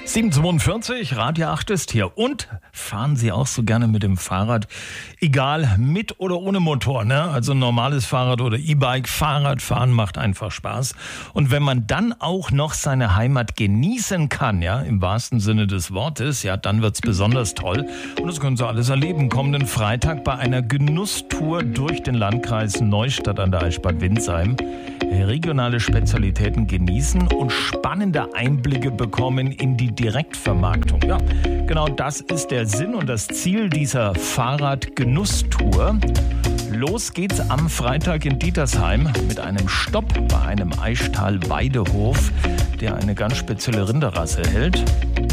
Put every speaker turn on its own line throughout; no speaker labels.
7:42, Radio 8 ist hier. Und fahren Sie auch so gerne mit dem Fahrrad? Egal, mit oder ohne Motor, ne? Also normales Fahrrad oder E-Bike. Fahrradfahren macht einfach Spaß. Und wenn man dann auch noch seine Heimat genießen kann, ja, im wahrsten Sinne des Wortes, ja, dann wird's besonders toll. Und das können Sie alles erleben. Kommenden Freitag bei einer Genusstour durch den Landkreis Neustadt an der Eichbad Windsheim. Regionale Spezialitäten genießen und spannende Einblicke bekommen in die Direktvermarktung. Ja, genau das ist der Sinn und das Ziel dieser Fahrradgenusstour. Los geht's am Freitag in Dietersheim mit einem Stopp bei einem Eichtal-Weidehof, der eine ganz spezielle Rinderrasse hält.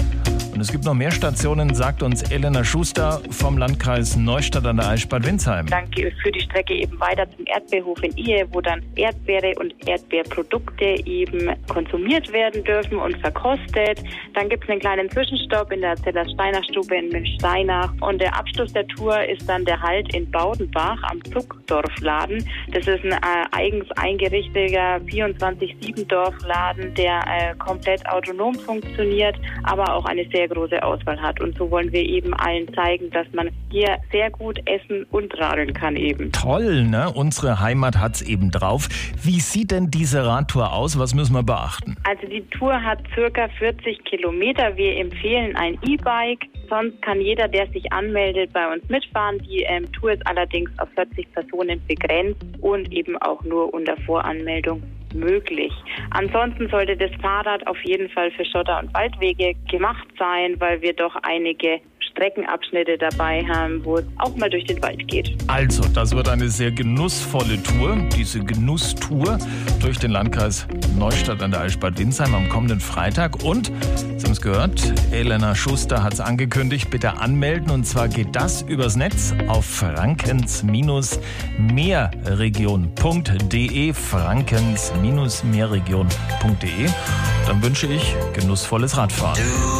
Und es gibt noch mehr Stationen, sagt uns Elena Schuster vom Landkreis Neustadt an der Eichbad Windsheim.
Dann für die Strecke eben weiter zum Erdbeerhof in Ihe, wo dann Erdbeere und Erdbeerprodukte eben konsumiert werden dürfen und verkostet. Dann gibt es einen kleinen Zwischenstopp in der Zeller-Steiner-Stube in Münchsteinach. Und der Abschluss der Tour ist dann der Halt in Baudenbach am Zuckdorfladen. Das ist ein eigens eingerichteter 24/7-Dorfladen, der komplett autonom funktioniert, aber auch eine sehr große Auswahl hat. Und so wollen wir eben allen zeigen, dass man hier sehr gut essen und radeln kann eben.
Toll, ne? Unsere Heimat hat's eben drauf. Wie sieht denn diese Radtour aus? Was müssen wir beachten?
Also die Tour hat circa 40 Kilometer. Wir empfehlen ein E-Bike. Sonst kann jeder, der sich anmeldet, bei uns mitfahren. Die Tour ist allerdings auf 40 Personen begrenzt und eben auch nur unter Voranmeldung möglich. Ansonsten sollte das Fahrrad auf jeden Fall für Schotter- und Waldwege gemacht sein, weil wir doch einige Streckenabschnitte dabei haben, wo es auch mal durch den Wald geht.
Also, das wird eine sehr genussvolle Tour, diese Genusstour durch den Landkreis Neustadt an der Eichbad Windsheim am kommenden Freitag. Und, Sie haben es gehört, Elena Schuster hat es angekündigt, bitte anmelden. Und zwar geht das übers Netz auf frankens-mehrregion.de, frankens-mehrregion.de. Dann wünsche ich genussvolles Radfahren.